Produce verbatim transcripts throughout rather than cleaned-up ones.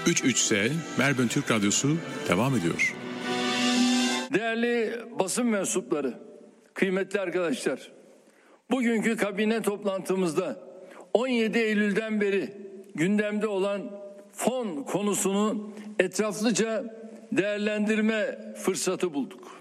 üç üç S Melbourne Türk Radyosu devam ediyor. Değerli basın mensupları, kıymetli arkadaşlar, bugünkü kabine toplantımızda on yedi Eylül'den beri gündemde olan fon konusunu etraflıca değerlendirme fırsatı bulduk.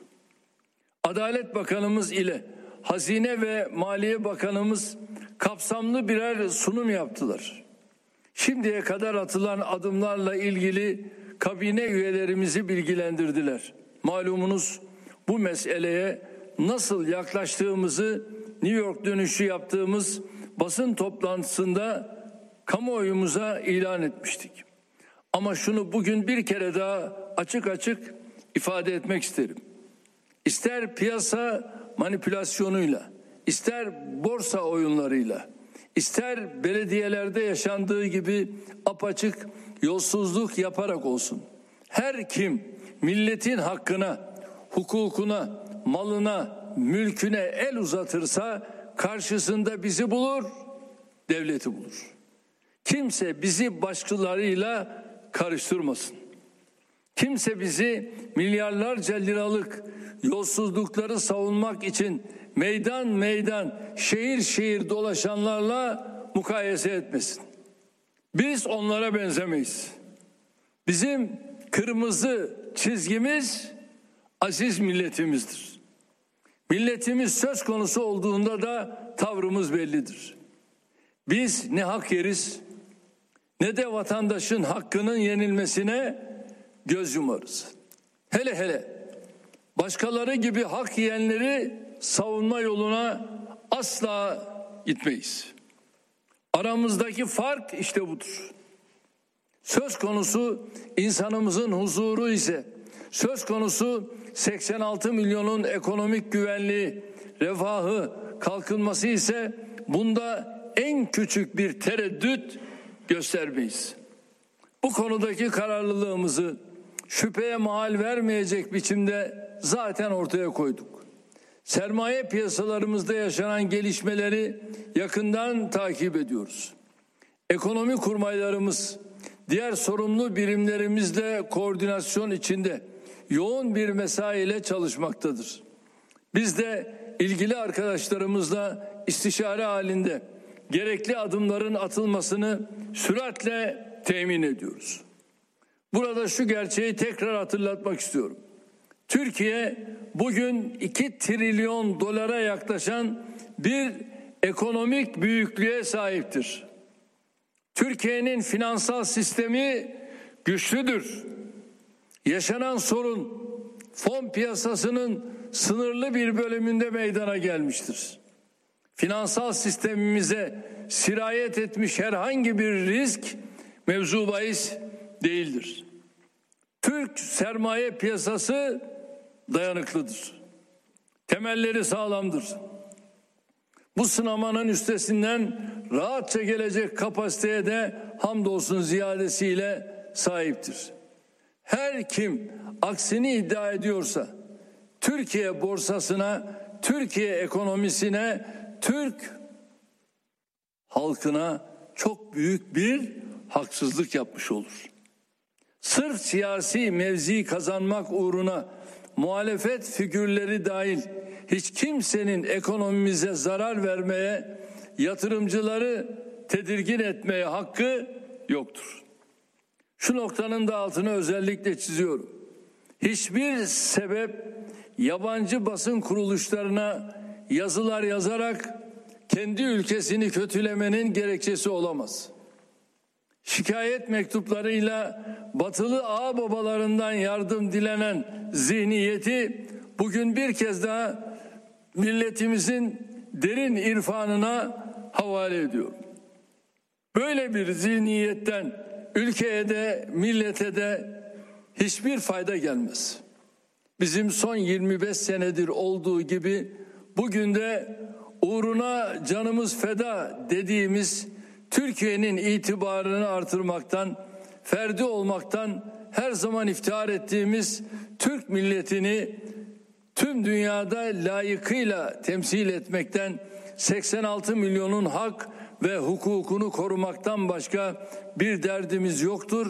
Adalet Bakanımız ile Hazine ve Maliye Bakanımız kapsamlı birer sunum yaptılar. Şimdiye kadar atılan adımlarla ilgili kabine üyelerimizi bilgilendirdiler. Malumunuz bu meseleye nasıl yaklaştığımızı New York dönüşü yaptığımız basın toplantısında kamuoyumuza ilan etmiştik. Ama şunu bugün bir kere daha açık açık ifade etmek isterim. İster piyasa manipülasyonuyla, ister borsa oyunlarıyla, ister belediyelerde yaşandığı gibi apaçık yolsuzluk yaparak olsun, her kim milletin hakkına, hukukuna, malına, mülküne el uzatırsa karşısında bizi bulur, devleti bulur. Kimse bizi başkalarıyla karıştırmasın. Kimse bizi milyarlarca liralık yolsuzlukları savunmak için meydan meydan, şehir şehir dolaşanlarla mukayese etmesin. Biz onlara benzemeyiz. Bizim kırmızı çizgimiz aziz milletimizdir. Milletimiz söz konusu olduğunda da tavrımız bellidir. Biz ne hak yeriz ne de vatandaşın hakkının yenilmesine göz yumarız. Hele hele başkaları gibi hak yiyenleri savunma yoluna asla gitmeyiz. Aramızdaki fark işte budur. Söz konusu insanımızın huzuru ise, söz konusu seksen altı milyonun ekonomik güvenliği, refahı, kalkınması ise bunda en küçük bir tereddüt göstermeyiz. Bu konudaki kararlılığımızı şüpheye mahal vermeyecek biçimde zaten ortaya koyduk. Sermaye piyasalarımızda yaşanan gelişmeleri yakından takip ediyoruz. Ekonomi kurmaylarımız, diğer sorumlu birimlerimizle koordinasyon içinde yoğun bir mesaiyle çalışmaktadır. Biz de ilgili arkadaşlarımızla istişare halinde gerekli adımların atılmasını süratle temin ediyoruz. Burada şu gerçeği tekrar hatırlatmak istiyorum. Türkiye bugün iki trilyon dolara yaklaşan bir ekonomik büyüklüğe sahiptir. Türkiye'nin finansal sistemi güçlüdür. Yaşanan sorun fon piyasasının sınırlı bir bölümünde meydana gelmiştir. Finansal sistemimize sirayet etmiş herhangi bir risk mevzu bahis değildir. Türk sermaye piyasası dayanıklıdır. Temelleri sağlamdır. Bu sınamanın üstesinden rahatça gelecek kapasiteye de hamdolsun ziyadesiyle sahiptir. Her kim aksini iddia ediyorsa Türkiye borsasına, Türkiye ekonomisine, Türk halkına çok büyük bir haksızlık yapmış olur. Sırf siyasi mevzi kazanmak uğruna muhalefet figürleri dahil hiç kimsenin ekonomimize zarar vermeye, yatırımcıları tedirgin etmeye hakkı yoktur. Şu noktanın da altını özellikle çiziyorum. Hiçbir sebep yabancı basın kuruluşlarına yazılar yazarak kendi ülkesini kötülemenin gerekçesi olamaz. Şikayet mektuplarıyla batılı ağababalarından yardım dilenen zihniyeti bugün bir kez daha milletimizin derin irfanına havale ediyorum. Böyle bir zihniyetten ülkeye de millete de hiçbir fayda gelmez. Bizim son yirmi beş senedir olduğu gibi bugün de uğruna canımız feda dediğimiz Türkiye'nin itibarını artırmaktan, ferdi olmaktan her zaman iftihar ettiğimiz Türk milletini tüm dünyada layıkıyla temsil etmekten, seksen altı milyonun hak ve hukukunu korumaktan başka bir derdimiz yoktur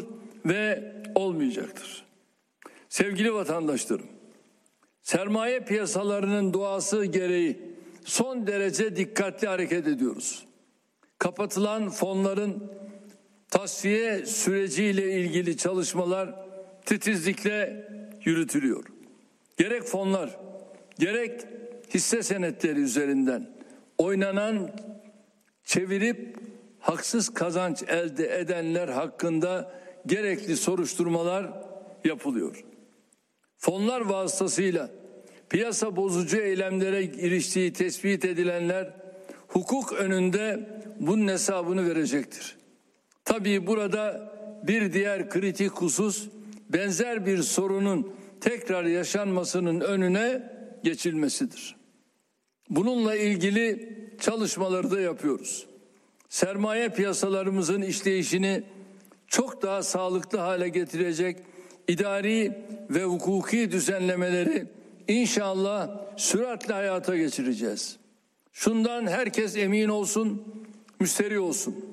ve olmayacaktır. Sevgili vatandaşlarım, sermaye piyasalarının doğası gereği son derece dikkatli hareket ediyoruz. Kapatılan fonların tasfiye süreciyle ilgili çalışmalar titizlikle yürütülüyor. Gerek fonlar, gerek hisse senetleri üzerinden oynanan, çevirip haksız kazanç elde edenler hakkında gerekli soruşturmalar yapılıyor. Fonlar vasıtasıyla piyasa bozucu eylemlere giriştiği tespit edilenler hukuk önünde bunun hesabını verecektir. Tabii burada bir diğer kritik husus, benzer bir sorunun tekrar yaşanmasının önüne geçilmesidir. Bununla ilgili çalışmaları da yapıyoruz. Sermaye piyasalarımızın işleyişini çok daha sağlıklı hale getirecek idari ve hukuki düzenlemeleri inşallah süratle hayata geçireceğiz. Şundan herkes emin olsun, müşteri olsun.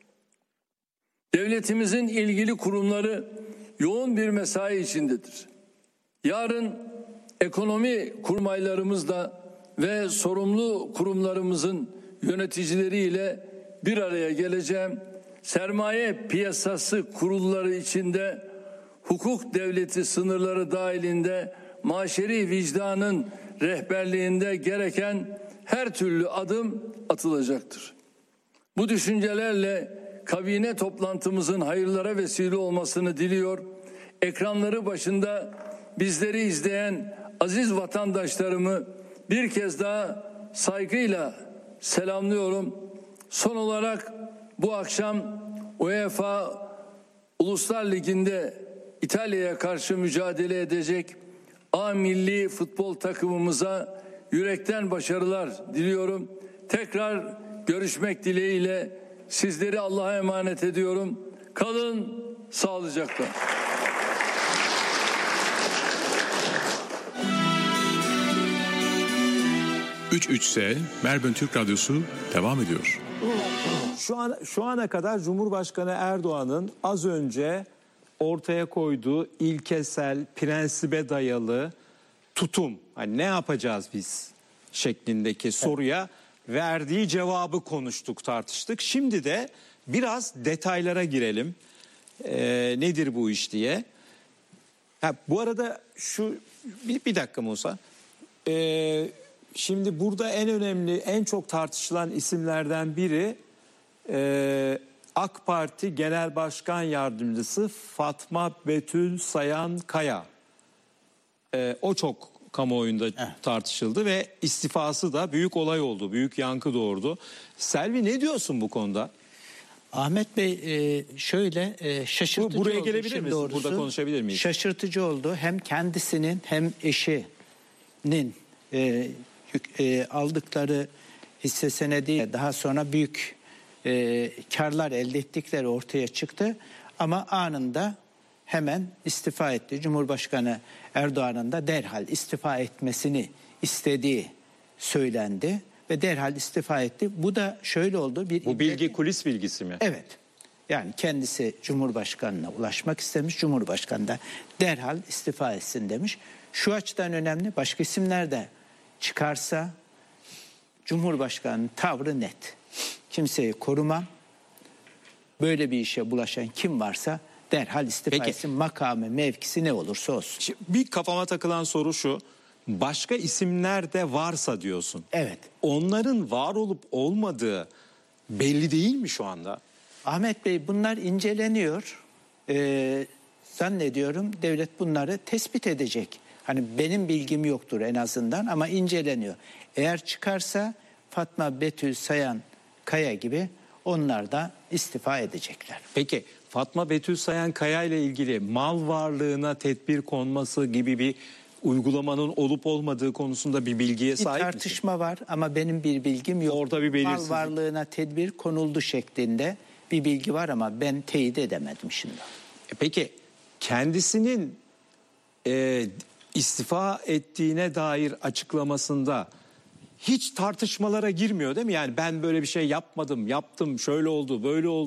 Devletimizin ilgili kurumları yoğun bir mesai içindedir. Yarın ekonomi kurmaylarımızla ve sorumlu kurumlarımızın yöneticileriyle bir araya geleceğim. Sermaye piyasası kurulları içinde hukuk devleti sınırları dahilinde maşeri vicdanın rehberliğinde gereken her türlü adım atılacaktır. Bu düşüncelerle kabine toplantımızın hayırlara vesile olmasını diliyor. Ekranları başında bizleri izleyen aziz vatandaşlarımı bir kez daha saygıyla selamlıyorum. Son olarak bu akşam UEFA Uluslar Ligi'nde İtalya'ya karşı mücadele edecek A milli futbol takımımıza yürekten başarılar diliyorum. Tekrar görüşmek dileğiyle sizleri Allah'a emanet ediyorum. Kalın sağlıcakla. üç üç S Melbourne Türk Radyosu devam ediyor. Şu an şu ana kadar Cumhurbaşkanı Erdoğan'ın az önce ortaya koyduğu ilkesel, prensibe dayalı tutum, hani ne yapacağız biz şeklindeki soruya verdiği cevabı konuştuk, tartıştık. Şimdi de biraz detaylara girelim. Ee, nedir bu iş diye. Ha, bu arada şu bir, bir dakika Musa. Ee, şimdi burada en önemli, en çok tartışılan isimlerden biri e, AK Parti Genel Başkan Yardımcısı Fatma Betül Sayan Kaya. Ee, o çok kamuoyunda evet. tartışıldı ve istifası da büyük olay oldu, büyük yankı doğurdu. Selvi, ne diyorsun bu konuda? Ahmet Bey şöyle şaşırtıcı bu, buraya oldu. gelebilir miyiz? Doğrusu, burada konuşabilir miyiz? Şaşırtıcı oldu. Hem kendisinin hem eşinin e, e, aldıkları hisse senedi daha sonra büyük e, karlar elde ettikleri ortaya çıktı. Ama anında hemen istifa etti. Cumhurbaşkanı Erdoğan'ın da derhal istifa etmesini istediği söylendi ve derhal istifa etti. Bu da şöyle oldu. Bir Bu bilgi kulis bilgisi mi? Evet. Yani kendisi Cumhurbaşkanı'na ulaşmak istemiş. Cumhurbaşkanı da derhal istifa etsin demiş. Şu açıdan önemli. Başka isimler de çıkarsa Cumhurbaşkanı'nın tavrı net. Kimseyi korumam. Böyle bir işe bulaşan kim varsa derhal istifa Peki. etsin. Makamı, mevkisi ne olursa olsun. Şimdi bir kafama takılan soru şu. Başka isimler de varsa diyorsun. Evet. Onların var olup olmadığı belli değil mi şu anda? Ahmet Bey, bunlar inceleniyor. Ee, zannediyorum devlet bunları tespit edecek. Hani benim bilgim yoktur en azından ama inceleniyor. Eğer çıkarsa Fatma Betül Sayan Kaya gibi onlar da istifa edecekler. Peki Fatma Betül Sayan Kaya ile ilgili mal varlığına tedbir konması gibi bir uygulamanın olup olmadığı konusunda bir bilgiye bir sahip misin? Bir tartışma var ama benim bir bilgim yok. Orada bir belirsizlik. Mal varlığına tedbir konuldu şeklinde bir bilgi var ama ben teyit edemedim şimdi. E peki kendisinin e, istifa ettiğine dair açıklamasında hiç tartışmalara girmiyor değil mi? Yani ben böyle bir şey yapmadım, yaptım, şöyle oldu, böyle oldu.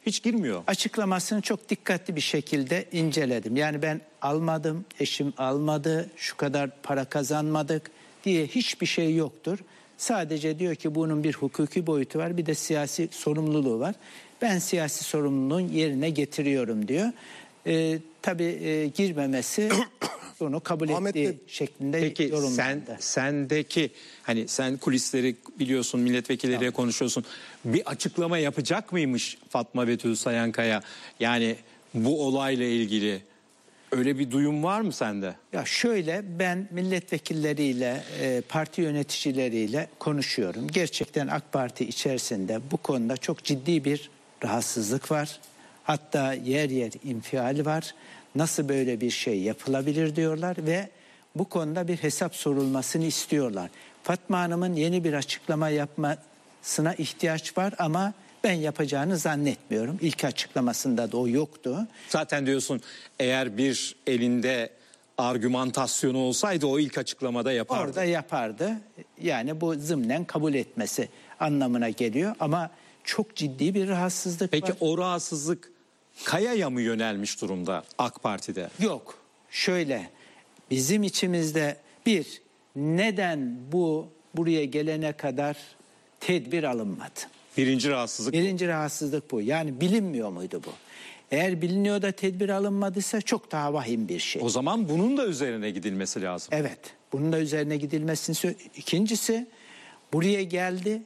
Hiç girmiyor. Açıklamasını çok dikkatli bir şekilde inceledim. Yani ben almadım, eşim almadı, şu kadar para kazanmadık diye hiçbir şey yoktur. Sadece diyor ki bunun bir hukuki boyutu var, bir de siyasi sorumluluğu var. Ben siyasi sorumluluğun yerine getiriyorum diyor. Ee, tabii e, girmemesi bunu kabul Ahmet ettiği Bey, şeklinde Peki yorumlandı. sen sendeki hani sen kulisleri biliyorsun, milletvekilleriyle Tamam. konuşuyorsun. Bir açıklama yapacak mıymış Fatma Betül Sayankaya? Yani bu olayla ilgili öyle bir duyum var mı sende? Ya şöyle, ben milletvekilleriyle, e, parti yöneticileriyle konuşuyorum. Gerçekten AK Parti içerisinde bu konuda çok ciddi bir rahatsızlık var. Hatta yer yer infial var. Nasıl böyle bir şey yapılabilir diyorlar ve bu konuda bir hesap sorulmasını istiyorlar. Fatma Hanım'ın yeni bir açıklama yapmasına ihtiyaç var ama ben yapacağını zannetmiyorum. İlk açıklamasında da o yoktu. Zaten diyorsun eğer bir elinde argümantasyonu olsaydı o ilk açıklamada yapardı. Orada yapardı. Yani bu zımnen kabul etmesi anlamına geliyor ama çok ciddi bir rahatsızlık Peki var. o rahatsızlık Kaya'ya mı yönelmiş durumda AK Parti'de? Yok. Şöyle, bizim içimizde bir, neden bu buraya gelene kadar tedbir alınmadı? Birinci rahatsızlık. Birinci rahatsızlık bu. Yani bilinmiyor muydu bu? Eğer biliniyor da tedbir alınmadıysa çok daha vahim bir şey. O zaman bunun da üzerine gidilmesi lazım. Evet. Bunun da üzerine gidilmesini söyle. İkincisi, buraya geldi.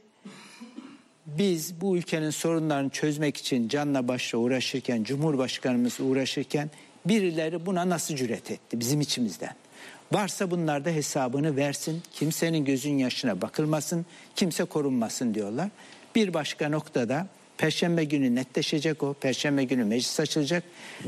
Biz bu ülkenin sorunlarını çözmek için canla başla uğraşırken, Cumhurbaşkanımız uğraşırken birileri buna nasıl cüret etti bizim içimizden? Varsa bunlar da hesabını versin, kimsenin gözün yaşına bakılmasın, kimse korunmasın diyorlar. Bir başka noktada Perşembe günü netleşecek o. Perşembe günü meclis açılacak.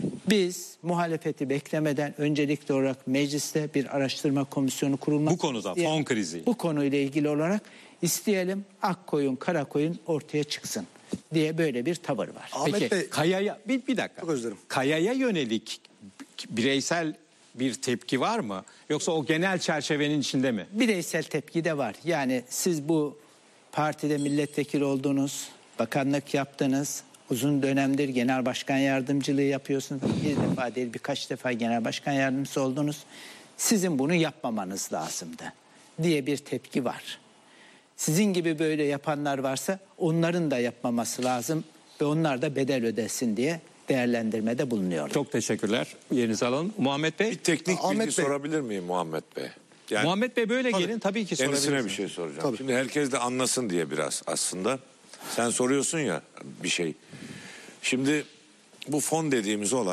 Biz muhalefeti beklemeden öncelikli olarak mecliste bir araştırma komisyonu kurulması Bu konuda, isteyelim. fon krizi. Bu konuyla ilgili olarak isteyelim ak koyun kara koyun ortaya çıksın diye böyle bir tavır var. Ahmet Peki Bey, Kaya'ya bir, bir dakika. Çok özür dilerim. Kaya'ya yönelik bireysel bir tepki var mı? Yoksa o genel çerçevenin içinde mi? Bireysel tepki de var. Yani siz bu partide milletvekili oldunuz, bakanlık yaptınız, uzun dönemdir genel başkan yardımcılığı yapıyorsunuz. Bir defa değil birkaç defa genel başkan yardımcısı oldunuz. Sizin bunu yapmamanız lazımdı diye bir tepki var. Sizin gibi böyle yapanlar varsa onların da yapmaması lazım ve onlar da bedel ödesin diye değerlendirmede bulunuyorlar. Çok teşekkürler. Yerinizi alalım. Muhammed Bey. Bir teknik Ahmet bilgi Bey. sorabilir miyim Muhammed Bey? Yani Muhammed Bey böyle gelin tabii ki kendisine sorabilirsiniz. bir şey soracağım. Tabii. Şimdi herkes de anlasın diye biraz aslında. Sen soruyorsun ya bir şey. Şimdi bu fon dediğimiz olay,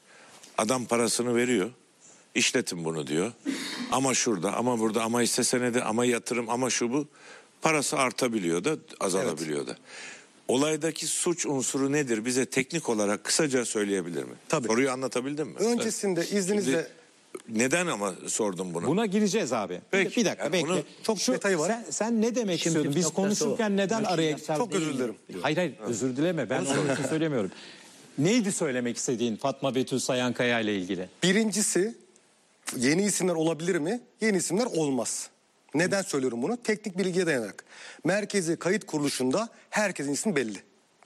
adam parasını veriyor. İşletin bunu diyor. Ama şurada, ama burada, ama hisse senedi, ama yatırım, ama şu bu. Parası artabiliyor da, azalabiliyor da. Olaydaki suç unsuru nedir? Bize teknik olarak kısaca söyleyebilir mi? Tabii. Soruyu anlatabildim mi? Öncesinde izninizle Şimdi, neden ama sordum bunu? Buna gireceğiz abi. Peki. Bir dakika Yani bekle. bunu- çok Şu- detayı var. Sen, sen ne demek İşin istiyordun? püf Biz noktası konuşurken o. neden Yok, araya... yasal Çok özür değil. dilerim. Hayır hayır özür dileme, ben onun için söylemiyorum. Neydi söylemek istediğin Fatma Betül Sayankaya ile ilgili? birincisi yeni isimler olabilir mi? Yeni isimler olmaz. Neden söylüyorum bunu? Teknik bilgiye dayanarak. Merkezi Kayıt Kuruluşu'nda herkesin ismi belli.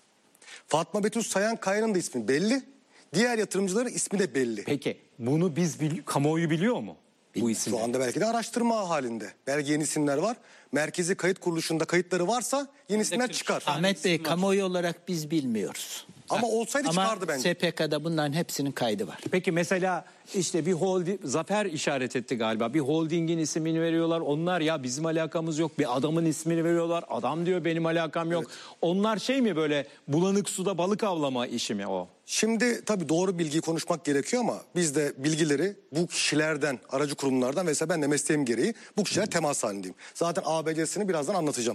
Fatma Betül Sayankaya'nın da ismi belli. Diğer yatırımcıların ismi de belli. Peki bunu biz bil- kamuoyu biliyor mu? Bu isimleri. Şu anda belki de araştırma halinde. Belki yeni isimler var. Merkezi Kayıt Kuruluşu'nda kayıtları varsa yeni isimler çıkar. Ahmet Bey, kamuoyu olarak biz bilmiyoruz. Ama olsaydı Ama çıkardı bence. S P K'da bunların hepsinin kaydı var. Peki mesela işte bir holding, Zafer işaret etti galiba. Bir holdingin ismini veriyorlar. Onlar ya bizim alakamız yok. Bir adamın ismini veriyorlar. Adam diyor benim alakam yok. Onlar şey mi böyle bulanık suda balık avlama işi mi o? Şimdi tabii doğru bilgiyi konuşmak gerekiyor ama biz de bilgileri bu kişilerden, aracı kurumlardan vesaire ben de mesleğim gereği bu kişiler temas halindeyim. Zaten A B C'sini birazdan anlatacağım.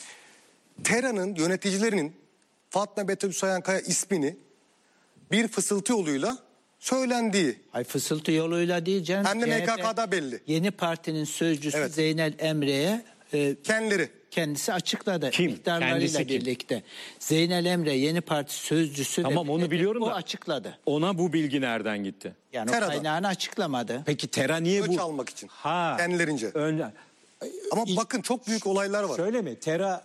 Tera'nın yöneticilerinin Fatma Betül Sayankaya ismini bir fısıltı yoluyla söylendiği. Ay fısıltı yoluyla değil canım. Hem de C H P M K K'da belli. Yeni partinin sözcüsü Evet. Zeynel Emre'ye e, Kendileri. kendisi açıkladı. Kim? İhtarlarıyla Kendisi kim? birlikte. Zeynel Emre yeni parti sözcüsü. Tamam, ve onu biliyorum o da- açıkladı. Ona bu bilgi nereden gitti? Yani Tera'dan. o kaynağını açıklamadı. Peki Tera niye Öç bu? almak için. Ha. Kendilerince. Önce. Ama bakın çok büyük olaylar var. Şöyle mi? Tera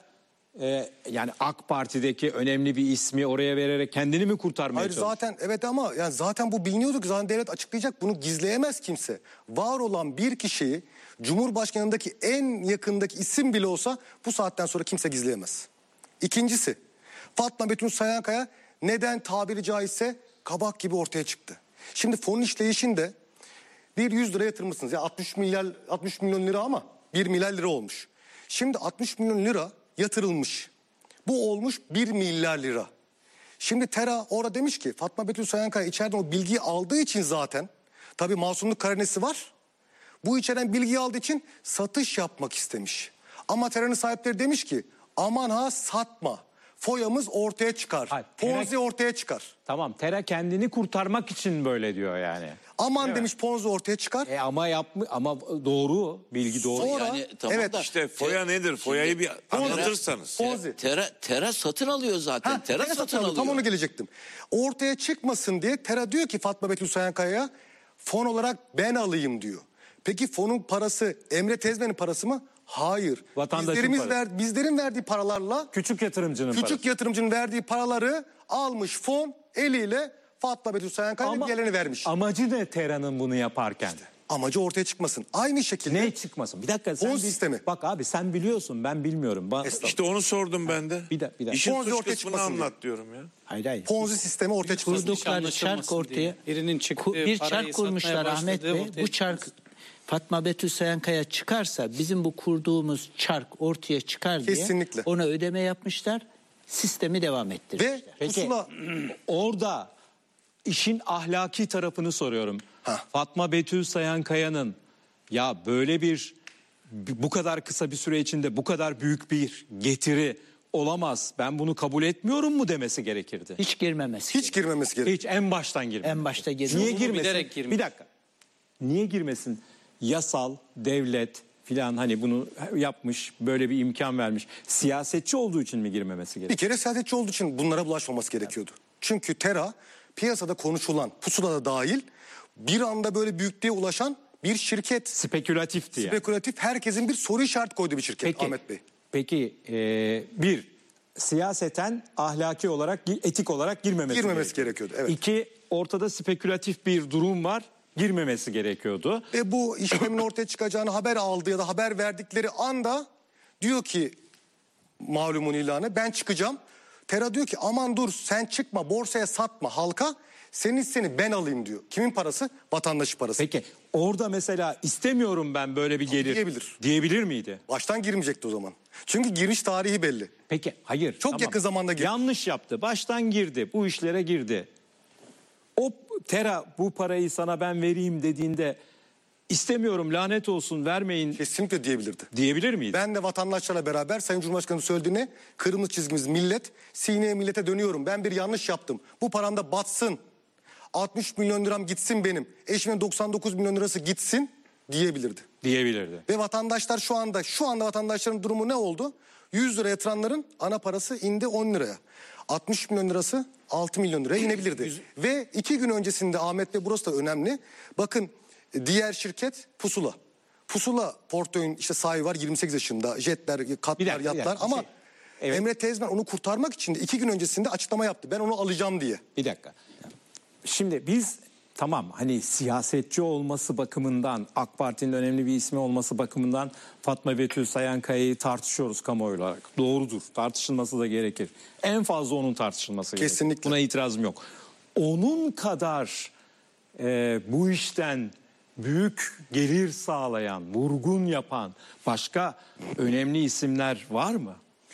e, yani AK Parti'deki önemli bir ismi oraya vererek kendini mi kurtarmaya Hayır çalışıyor? zaten evet ama yani zaten bu biliniyordu ki zaten devlet açıklayacak, bunu gizleyemez kimse. Var olan bir kişiyi Cumhurbaşkanı'ndaki en yakındaki isim bile olsa bu saatten sonra kimse gizleyemez. İkincisi, Fatma Betül Sayankaya neden tabiri caizse kabak gibi ortaya çıktı. Şimdi fon işleyişinde bir yüz lira yatırmışsınız. Ya altmış milyar altmış milyon lira ama bir milyar lira olmuş. Şimdi altmış milyon lira yatırılmış. Bu olmuş bir milyar lira. Şimdi Tera orada demiş ki Fatma Betül Sayankaya içeriden o bilgiyi aldığı için zaten tabii masumluk karinesi var. Bu içeren bilgiyi aldığı için satış yapmak istemiş. Ama Tera'nın sahipleri demiş ki aman ha satma. Foyamız ortaya çıkar. Hayır, Tera- Ponzi ortaya çıkar. Tamam, Tera kendini kurtarmak için böyle diyor yani. Aman demiş Ponzi ortaya çıkar. E ama yapmış ama doğru, bilgi doğru. Sonra Yani tamam evet da- İşte foya nedir? Foyayı bir anlatırsanız. Ponzi. Tera, Tera satın alıyor zaten. Ha, Tera Tera satın alıyor. alıyor. Tam onu gelecektim. Ortaya çıkmasın diye Tera diyor ki Fatma Betül Sayankaya'ya fon olarak ben alayım diyor. Peki fonun parası Emre Tezmen'in parası mı? Hayır. Vatandaşın Bizlerimiz parası. ver, bizlerin verdiği paralarla Küçük yatırımcının küçük parası. yatırımcının verdiği paraları almış fon eliyle Fatma Betül Sayankaya'ya Ama diğerlerini vermiş. amacı ne Tera'nın bunu yaparken? Amacı ortaya çıkmasın. Aynı şekilde Ne çıkmasın? Bir dakika sen Ponzi bil- sistemi. Bak abi sen biliyorsun, ben bilmiyorum. Ba- Estağfurullah. İşte onu sordum ben de. Bir dakika, bir dakika. İşin Ponzi suç ortaya kısmını çıkmasın diye. anlat diyorum ya. Hayır hayır. Ponzi sistemi ortaya çıkmasın. Kurdukları anlaşılmasın çark ortaya diye. Birinin çıktığı ku- bir parayı çark kurmuşlar satmaya Ahmet başladığı Bey. ortaya Bu çark Fatma Betül Sayankaya çıkarsa bizim bu kurduğumuz çark ortaya çıkar diye Kesinlikle. ona ödeme yapmışlar. Sistemi devam ettirmişler. Ve Peki pusula orada işin ahlaki tarafını soruyorum. Ha. Fatma Betül Sayankaya'nın ya böyle bir bu kadar kısa bir süre içinde bu kadar büyük bir getiri olamaz, ben bunu kabul etmiyorum mu demesi gerekirdi. Hiç girmemesi. hiç girmemesi gerekiyor. Hiç en baştan girmesi. En başta girmesi. Niye Bunu girmesin? bilerek girmiş. Bir dakika. Niye girmesin? Yasal, devlet filan hani bunu yapmış, böyle bir imkan vermiş. Siyasetçi olduğu için mi girmemesi Bir gerekiyor? kere siyasetçi olduğu için bunlara bulaşmaması gerekiyordu. Çünkü Tera piyasada konuşulan, pusulada dahil bir anda böyle büyüklüğe ulaşan bir şirket. Spekülatifti yani. Spekülatif, herkesin bir soru işareti koyduğu bir şirket Peki, Ahmet Bey. Peki e, bir, siyaseten ahlaki olarak, etik olarak girmemesi, Girmemesi gerekiyordu, evet. İki, ortada spekülatif bir durum var, girmemesi gerekiyordu. Ve bu işlemin ortaya çıkacağını haber aldı ya da haber verdikleri anda diyor ki malumun ilanı ben çıkacağım. Tera diyor ki aman dur sen çıkma, borsaya satma halka, senin hisseni ben alayım diyor. Kimin parası? Vatandaşı parası. Peki orada mesela istemiyorum ben böyle bir gelir diyebilir. diyebilir miydi? Baştan girmeyecekti o zaman. Çünkü giriş tarihi belli. Peki hayır. Çok yakın zamanda girdi. Yanlış yaptı. Baştan girdi. Bu işlere girdi. O Tera bu parayı sana ben vereyim dediğinde istemiyorum, lanet olsun, vermeyin Kesinlikle diyebilirdi. diyebilir miydi? Ben de vatandaşlarla beraber Sayın Cumhurbaşkanı söylediğine kırmızı çizgimiz millet, sineye millete dönüyorum. Ben bir yanlış yaptım. Bu param da batsın. altmış milyon liram gitsin benim. Eşimin doksan dokuz milyon lirası gitsin diyebilirdi. Diyebilirdi. Ve vatandaşlar şu anda şu anda vatandaşların durumu ne oldu? yüz lira yatıranların ana parası indi on liraya. altmış milyon lirası altı milyon liraya inebilirdi. Ve iki gün öncesinde Ahmet Bey, burası da önemli. Bakın diğer şirket Pusula. Pusula portföyün işte sahibi var, yirmi sekiz yaşında. Jetler, Bir katlar, dakika, bir yatlar dakika, ama şey, evet. Emre Tezmen onu kurtarmak için de iki gün öncesinde açıklama yaptı. Ben onu alacağım diye. Bir dakika. Şimdi biz tamam hani siyasetçi olması bakımından, AK Parti'nin önemli bir ismi olması bakımından Fatma Betül Sayankaya'yı tartışıyoruz kamuoyu olarak. Doğrudur. Tartışılması da gerekir. En fazla onun tartışılması gerekir. Kesinlikle. Buna itirazım yok. Onun kadar e, bu işten büyük gelir sağlayan, vurgun yapan başka önemli isimler var mı?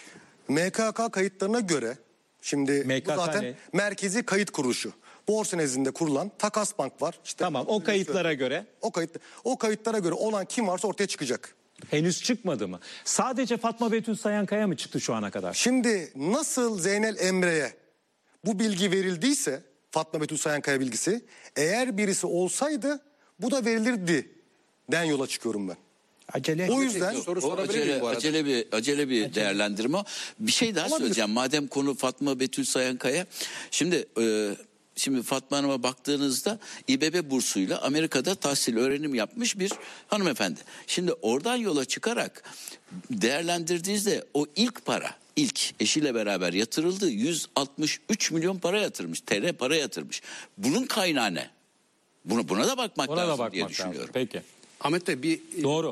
M K K kayıtlarına göre şimdi M K K bu zaten ne? Merkezi Kayıt Kuruluşu. Borsa nezdinde kurulan Takas Bank var. İşte Tamam, o kayıtlara göre O kayıt o kayıtlara göre olan kim varsa ortaya çıkacak. henüz çıkmadı mı? Sadece Fatma Betül Sayankaya mı çıktı şu ana kadar? Şimdi nasıl Zeynel Emre'ye bu bilgi verildiyse, Fatma Betül Sayankaya bilgisi, eğer birisi olsaydı bu da verilirdi den yola çıkıyorum ben. Acele. O yüzden Soru O sorabilir miyim acele, bu arada? acele bir acele bir değerlendirme. o. Bir şey daha Olabilir. söyleyeceğim. Madem konu Fatma Betül Sayankaya. Şimdi e, Şimdi Fatma Hanım'a baktığınızda İ B B bursuyla Amerika'da tahsil öğrenim yapmış bir hanımefendi. Şimdi oradan yola çıkarak değerlendirdiğinizde o ilk para, ilk eşiyle beraber yatırıldı, yüz altmış üç milyon para yatırmış, T L para yatırmış. Bunun kaynağı ne? Buna, buna da bakmak Ona da lazım bakmak diye lazım. düşünüyorum. Peki. Ahmet Bey bir... Doğru.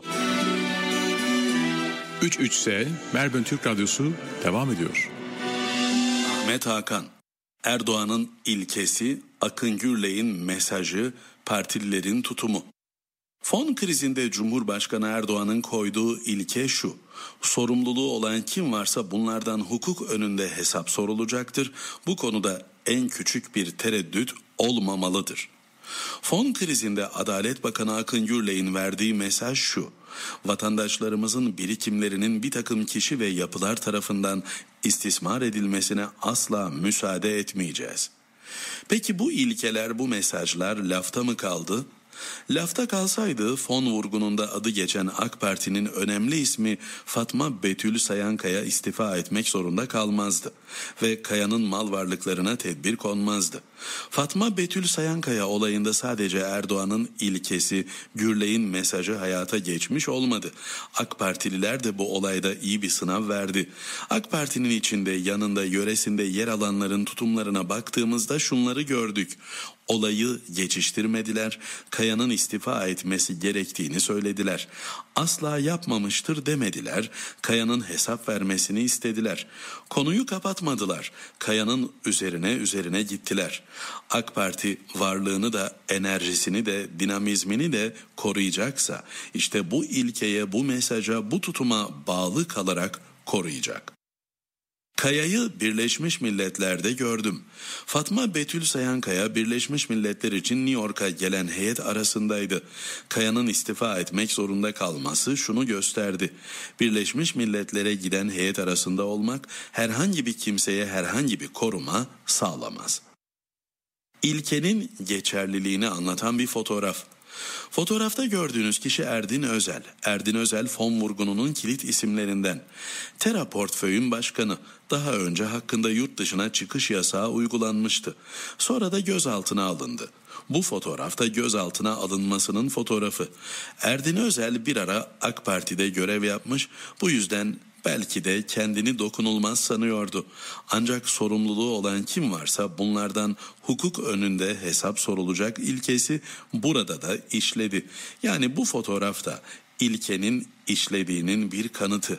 üç üç S Melbourne Türk Radyosu devam ediyor. Ahmet Hakan, Erdoğan'ın ilkesi, Akın Gürley'in mesajı, partililerin tutumu. Fon krizinde Cumhurbaşkanı Erdoğan'ın koyduğu ilke şu: sorumluluğu olan kim varsa bunlardan hukuk önünde hesap sorulacaktır. Bu konuda en küçük bir tereddüt olmamalıdır. Fon krizinde Adalet Bakanı Akın Gürley'in verdiği mesaj şu: vatandaşlarımızın birikimlerinin bir takım kişi ve yapılar tarafından istismar edilmesine asla müsaade etmeyeceğiz. Peki bu ilkeler, bu mesajlar lafta mı kaldı? Lafta kalsaydı fon vurgununda adı geçen AK Parti'nin önemli ismi Fatma Betül Sayankaya istifa etmek zorunda kalmazdı ve Kaya'nın mal varlıklarına tedbir konmazdı. Fatma Betül Sayankaya olayında sadece Erdoğan'ın ilkesi, Gürley'in mesajı hayata geçmiş olmadı. AK Partililer de bu olayda iyi bir sınav verdi. AK Parti'nin içinde, yanında, yöresinde yer alanların tutumlarına baktığımızda şunları gördük: olayı geçiştirmediler, Kaya'nın istifa etmesi gerektiğini söylediler. Asla yapmamıştır demediler, Kaya'nın hesap vermesini istediler. Konuyu kapatmadılar, Kaya'nın üzerine üzerine gittiler. AK Parti varlığını da, enerjisini de, dinamizmini de koruyacaksa, işte bu ilkeye, bu mesaja, bu tutuma bağlı kalarak koruyacak. Kaya'yı Birleşmiş Milletler'de gördüm. Fatma Betül Sayankaya Birleşmiş Milletler için New York'a gelen heyet arasındaydı. Kaya'nın istifa etmek zorunda kalması şunu gösterdi: Birleşmiş Milletler'e giden heyet arasında olmak herhangi bir kimseye herhangi bir koruma sağlamaz. İlkenin geçerliliğini anlatan bir fotoğraf. Fotoğrafta gördüğünüz kişi Erdin Özel. Erdin Özel fon vurgununun kilit isimlerinden. Tera Portföy'ün başkanı. Daha önce hakkında yurt dışına çıkış yasağı uygulanmıştı. Sonra da gözaltına alındı. Bu fotoğrafta gözaltına alınmasının fotoğrafı. Erdin Özel bir ara AK Parti'de görev yapmış. Bu yüzden belki de kendini dokunulmaz sanıyordu. Ancak sorumluluğu olan kim varsa bunlardan hukuk önünde hesap sorulacak ilkesi burada da işledi. Yani bu fotoğrafta ilkenin işlediğinin bir kanıtı.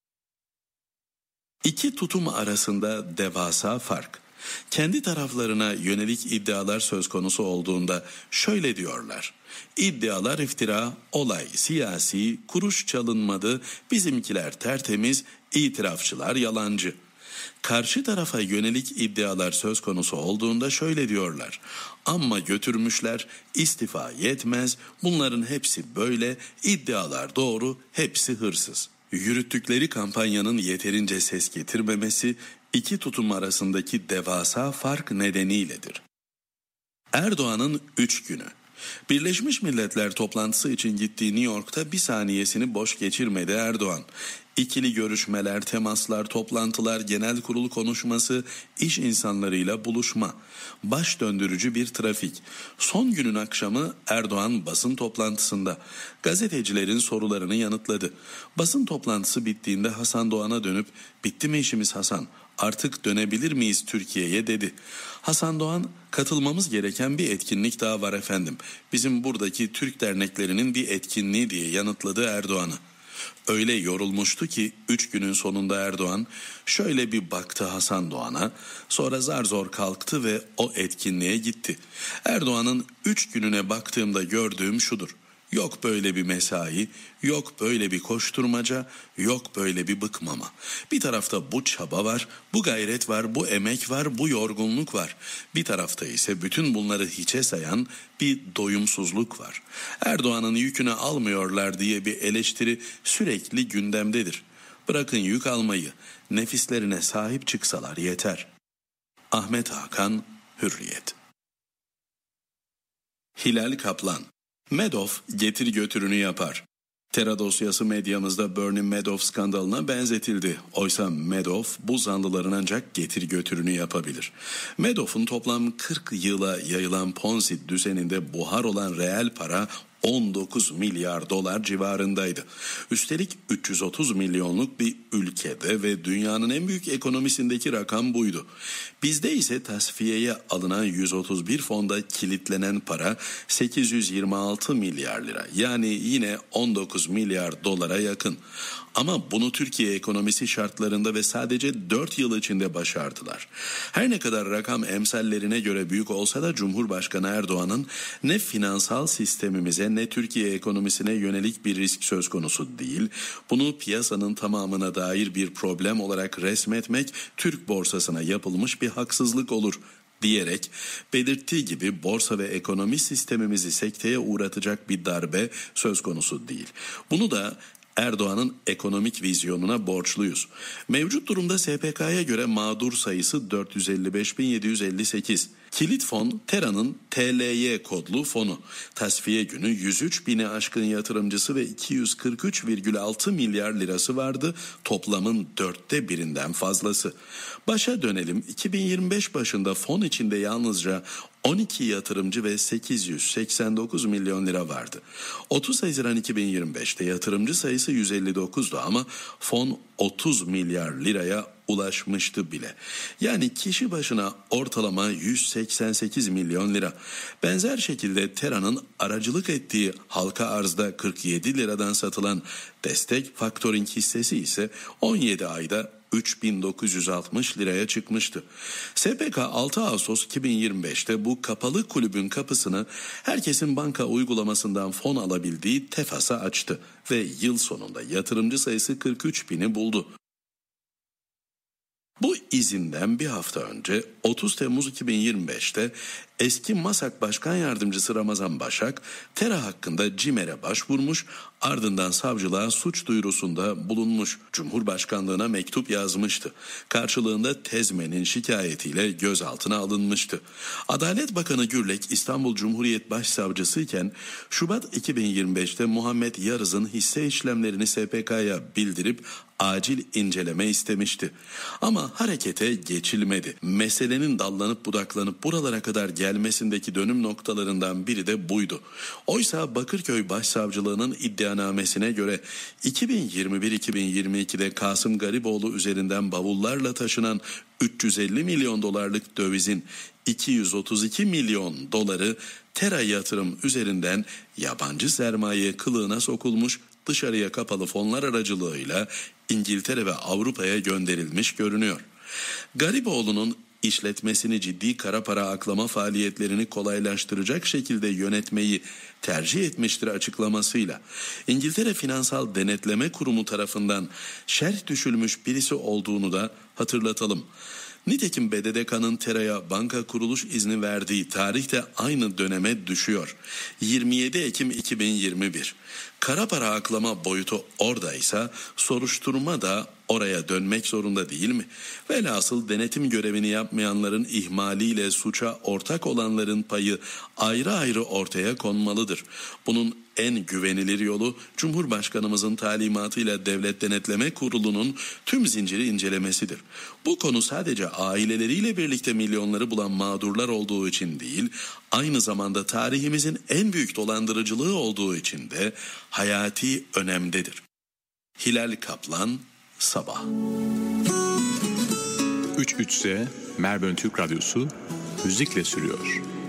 İki tutum arasında devasa fark. Kendi taraflarına yönelik iddialar söz konusu olduğunda şöyle diyorlar: İddialar iftira, olay siyasi, kuruş çalınmadı, bizimkiler tertemiz, itirafçılar yalancı. Karşı tarafa yönelik iddialar söz konusu olduğunda şöyle diyorlar: amma götürmüşler, istifa yetmez, bunların hepsi böyle, iddialar doğru, hepsi hırsız. Yürüttükleri kampanyanın yeterince ses getirmemesi iki tutum arasındaki devasa fark nedeniyledir. Erdoğan'ın üç günü. Birleşmiş Milletler toplantısı için gittiği New York'ta bir saniyesini boş geçirmedi Erdoğan. İkili görüşmeler, temaslar, toplantılar, genel kurul konuşması, iş insanlarıyla buluşma, baş döndürücü bir trafik. Son günün akşamı Erdoğan basın toplantısında gazetecilerin sorularını yanıtladı. Basın toplantısı bittiğinde Hasan Doğan'a dönüp "Bitti mi işimiz Hasan? Artık dönebilir miyiz Türkiye'ye?" dedi. Hasan Doğan, "Katılmamız gereken bir etkinlik daha var efendim. Bizim buradaki Türk derneklerinin bir etkinliği" diye yanıtladı Erdoğan'ı. Öyle yorulmuştu ki üç günün sonunda Erdoğan şöyle bir baktı Hasan Doğan'a, sonra zar zor kalktı ve o etkinliğe gitti. Erdoğan'ın üç gününe baktığımda gördüğüm şudur: yok böyle bir mesai, yok böyle bir koşturmaca, yok böyle bir bıkmama. Bir tarafta bu çaba var, bu gayret var, bu emek var, bu yorgunluk var. Bir tarafta ise bütün bunları hiçe sayan bir doyumsuzluk var. Erdoğan'ın yükünü almıyorlar diye bir eleştiri sürekli gündemdedir. Bırakın yük almayı, nefislerine sahip çıksalar yeter. Ahmet Hakan, Hürriyet. Hilal Kaplan. Madoff getir götürünü yapar. Tera dosyası medyamızda Bernie Madoff skandalına benzetildi. Oysa Madoff bu zanlıların ancak getir götürünü yapabilir. Madoff'un toplam kırk yıla yayılan Ponzi düzeninde buhar olan reel para on dokuz milyar dolar civarındaydı. Üstelik üç yüz otuz milyonluk bir ülkede ve dünyanın en büyük ekonomisindeki rakam buydu. Bizde ise tasfiyeye alınan yüz otuz bir fonda kilitlenen para sekiz yüz yirmi altı milyar lira. Yani yine on dokuz milyar dolara yakın. Ama bunu Türkiye ekonomisi şartlarında ve sadece dört yıl içinde başardılar. Her ne kadar rakam emsallerine göre büyük olsa da Cumhurbaşkanı Erdoğan'ın ne finansal sistemimize ne Türkiye ekonomisine yönelik bir risk söz konusu değil. Bunu piyasanın tamamına dair bir problem olarak resmetmek Türk borsasına yapılmış bir haksızlık olur diyerek belirttiği gibi borsa ve ekonomi sistemimizi sekteye uğratacak bir darbe söz konusu değil. Bunu da Erdoğan'ın ekonomik vizyonuna borçluyuz. Mevcut durumda S P K'ya göre mağdur sayısı dört yüz elli beş bin yedi yüz elli sekiz. Kilit fon Tera'nın T L Y kodlu fonu. Tasfiye günü yüz üç bini aşkın yatırımcısı ve iki yüz kırk üç virgül altı milyar lirası vardı. Toplamın dörtte birinden fazlası. Başa dönelim. iki bin yirmi beş başında fon içinde yalnızca on iki yatırımcı ve sekiz yüz seksen dokuz milyon lira vardı. otuz Haziran iki bin yirmi beşte yatırımcı sayısı yüz elli dokuzdu ama fon otuz milyar liraya ulaşmıştı bile. Yani kişi başına ortalama yüz seksen sekiz milyon lira. Benzer şekilde Tera'nın aracılık ettiği halka arzda kırk yedi liradan satılan destek faktoring hissesi ise on yedi ayda üç bin dokuz yüz altmış liraya çıkmıştı. S P K altı Ağustos iki bin yirmi beşte bu kapalı kulübün kapısını herkesin banka uygulamasından fon alabildiği TEFAS'a açtı ve yıl sonunda yatırımcı sayısı kırk üç bini buldu. Bu izinden bir hafta önce otuz Temmuz iki bin yirmi beşte eski MASAK Başkan Yardımcısı Ramazan Başak, Tera hakkında CİMER'e başvurmuş, ardından savcılığa suç duyurusunda bulunmuş. Cumhurbaşkanlığına mektup yazmıştı. Karşılığında Tezmen'in şikayetiyle gözaltına alınmıştı. Adalet Bakanı Gürlek İstanbul Cumhuriyet Başsavcısı iken Şubat iki bin yirmi beşte Muhammed Yarız'ın hisse işlemlerini S P K'ya bildirip acil inceleme istemişti. Ama harekete geçilmedi. Meselenin dallanıp budaklanıp buralara kadar gelmesindeki dönüm noktalarından biri de buydu. Oysa Bakırköy Başsavcılığı'nın iddianamesine göre iki bin yirmi bir iki bin yirmi ikide Kasım Gariboğlu üzerinden bavullarla taşınan üç yüz elli milyon dolarlık dövizin iki yüz otuz iki milyon doları Tera yatırım üzerinden yabancı sermaye kılığına sokulmuş, dışarıya kapalı fonlar aracılığıyla İngiltere ve Avrupa'ya gönderilmiş görünüyor. Gariboğlu'nun işletmesini ciddi kara para aklama faaliyetlerini kolaylaştıracak şekilde yönetmeyi tercih etmiştir açıklamasıyla İngiltere Finansal Denetleme Kurumu tarafından şerh düşülmüş birisi olduğunu da hatırlatalım. Nitekim B D D K'nın Tera'ya banka kuruluş izni verdiği tarih de aynı döneme düşüyor. yirmi yedi Ekim iki bin yirmi bir. Kara para aklama boyutu oradaysa soruşturma da oraya dönmek zorunda değil mi? Velhasıl denetim görevini yapmayanların ihmaliyle suça ortak olanların payı ayrı ayrı ortaya konmalıdır. Bunun en güvenilir yolu Cumhurbaşkanımızın talimatıyla Devlet Denetleme Kurulu'nun tüm zinciri incelemesidir. Bu konu sadece aileleriyle birlikte milyonları bulan mağdurlar olduğu için değil, aynı zamanda tarihimizin en büyük dolandırıcılığı olduğu için de hayati önemdedir. Hilal Kaplan, Sabah. üç üç S Melbourne Türk Radyosu müzikle sürüyor.